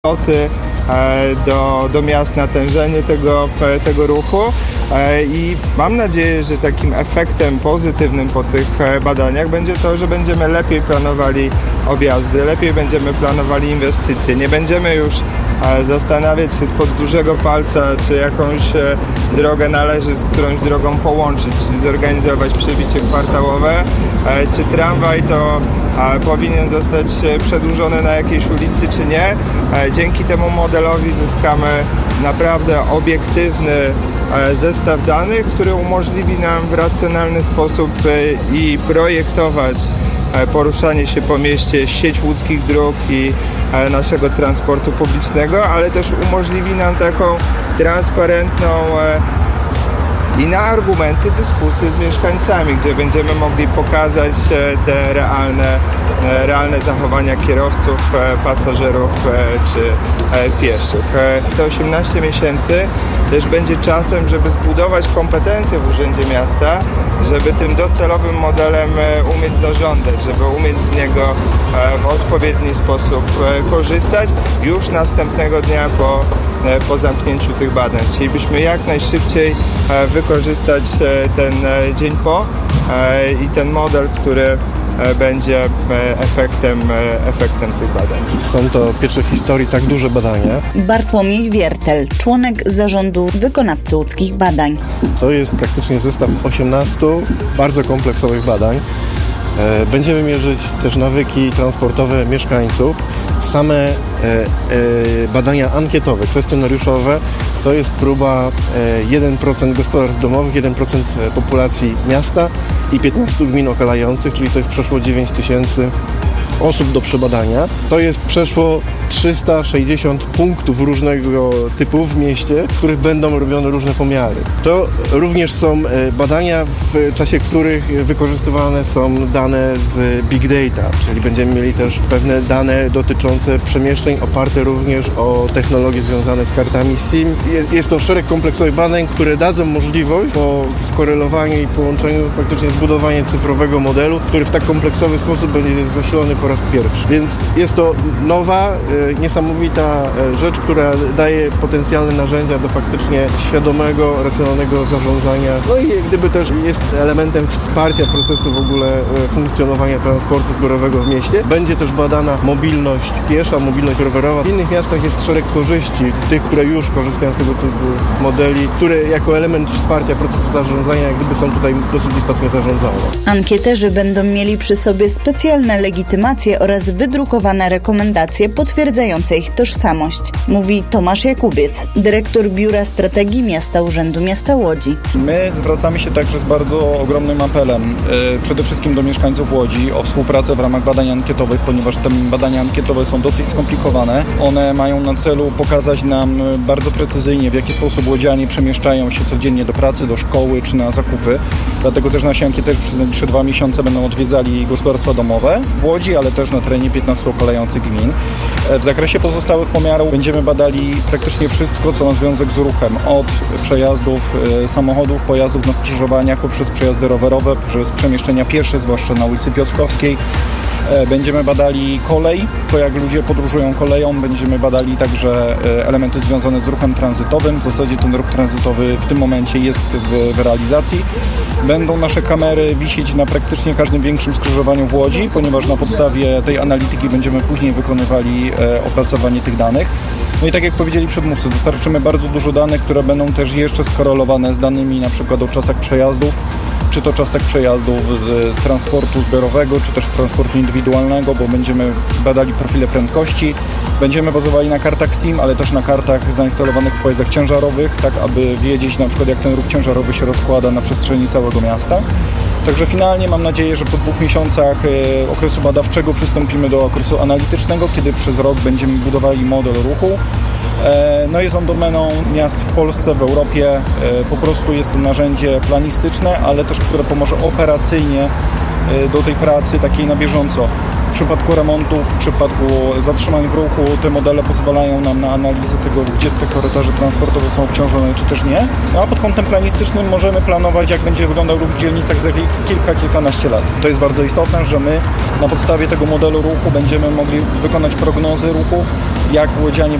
loty do miast, natężenie tego ruchu i mam nadzieję, że takim efektem pozytywnym po tych badaniach będzie to, że będziemy lepiej planowali objazdy, lepiej będziemy planowali inwestycje. Nie będziemy już zastanawiać się spod dużego palca, czy jakąś drogę należy z którąś drogą połączyć, czyli zorganizować przebicie kwartałowe, czy tramwaj to powinien zostać przedłużony na jakiejś ulicy, czy nie. Dzięki temu modelowi zyskamy naprawdę obiektywny zestaw danych, który umożliwi nam w racjonalny sposób i projektować poruszanie się po mieście, sieć łódzkich dróg i naszego transportu publicznego, ale też umożliwi nam taką transparentną i na argumenty dyskusję z mieszkańcami, gdzie będziemy mogli pokazać te realne zachowania kierowców, pasażerów czy pieszych. Te 18 miesięcy też będzie czasem, żeby zbudować kompetencje w Urzędzie Miasta, żeby tym docelowym modelem umieć zarządzać, żeby umieć z niego w odpowiedni sposób korzystać już następnego dnia po zamknięciu tych badań. Chcielibyśmy jak najszybciej wykorzystać ten dzień po i ten model, który będzie efektem tych badań. Są to pierwsze w historii tak duże badania. Bartłomiej Wiertel, członek zarządu wykonawcy łódzkich badań. To jest praktycznie zestaw 18 bardzo kompleksowych badań. Będziemy mierzyć też nawyki transportowe mieszkańców. Same badania ankietowe, kwestionariuszowe to jest próba 1% gospodarstw domowych, 1% populacji miasta i 15 gmin okalających, czyli to jest przeszło 9 tysięcy osób do przebadania. To jest przeszło 360 punktów różnego typu w mieście, w których będą robione różne pomiary. To również są badania, w czasie których wykorzystywane są dane z Big Data, czyli będziemy mieli też pewne dane dotyczące przemieszczeń oparte również o technologie związane z kartami SIM. Jest to szereg kompleksowych badań, które dadzą możliwość po skorelowaniu i połączeniu faktycznie zbudowania cyfrowego modelu, który w tak kompleksowy sposób będzie zasilony po raz pierwszy. Więc jest to nowa, niesamowita rzecz, która daje potencjalne narzędzia do faktycznie świadomego, racjonalnego zarządzania. No i gdyby też jest elementem wsparcia procesu w ogóle funkcjonowania transportu zbiorowego w mieście. Będzie też badana mobilność piesza, mobilność rowerowa. W innych miastach jest szereg korzyści, tych, które już korzystają z tego typu modeli, które jako element wsparcia procesu zarządzania jak gdyby są tutaj dosyć istotnie zarządzane. Ankieterzy będą mieli przy sobie specjalne legitymacje oraz wydrukowane rekomendacje potwierdzające ich tożsamość, mówi Tomasz Jakubiec, dyrektor Biura Strategii Miasta Urzędu Miasta Łodzi. My zwracamy się także z bardzo ogromnym apelem, przede wszystkim do mieszkańców Łodzi o współpracę w ramach badań ankietowych, ponieważ te badania ankietowe są dosyć skomplikowane. One mają na celu pokazać nam bardzo precyzyjnie, w jaki sposób łodzianie przemieszczają się codziennie do pracy, do szkoły czy na zakupy. Dlatego też nasi ankieterzy przez najbliższe 2 miesiące będą odwiedzali gospodarstwa domowe w Łodzi, ale też na terenie 15 okalających gmin. W zakresie pozostałych pomiarów będziemy badali praktycznie wszystko, co ma związek z ruchem. Od przejazdów samochodów, pojazdów na skrzyżowaniach, poprzez przejazdy rowerowe, przez przemieszczenia piesze, zwłaszcza na ulicy Piotrkowskiej. Będziemy badali kolej, to jak ludzie podróżują koleją. Będziemy badali także elementy związane z ruchem tranzytowym. W zasadzie ten ruch tranzytowy w tym momencie jest w realizacji. Będą nasze kamery wisieć na praktycznie każdym większym skrzyżowaniu w Łodzi, ponieważ na podstawie tej analityki będziemy później wykonywali opracowanie tych danych. No i tak jak powiedzieli przedmówcy, dostarczymy bardzo dużo danych, które będą też jeszcze skorelowane z danymi na przykład o czasach przejazdów, czy to czasach przejazdów z transportu zbiorowego, czy też z transportu indywidualnego, bo będziemy badali profile prędkości. Będziemy bazowali na kartach SIM, ale też na kartach zainstalowanych w pojazdach ciężarowych, tak aby wiedzieć na przykład jak ten ruch ciężarowy się rozkłada na przestrzeni całego miasta. Także finalnie mam nadzieję, że po 2 miesiącach okresu badawczego przystąpimy do okresu analitycznego, kiedy przez rok będziemy budowali model ruchu. No jest on domeną miast w Polsce, w Europie. Po prostu jest to narzędzie planistyczne, ale też które pomoże operacyjnie do tej pracy takiej na bieżąco. W przypadku remontów, w przypadku zatrzymań w ruchu, te modele pozwalają nam na analizę tego, gdzie te korytarze transportowe są obciążone, czy też nie. A pod kątem planistycznym możemy planować, jak będzie wyglądał ruch w dzielnicach za kilkanaście lat. To jest bardzo istotne, że my na podstawie tego modelu ruchu będziemy mogli wykonać prognozy ruchu, jak łodzianie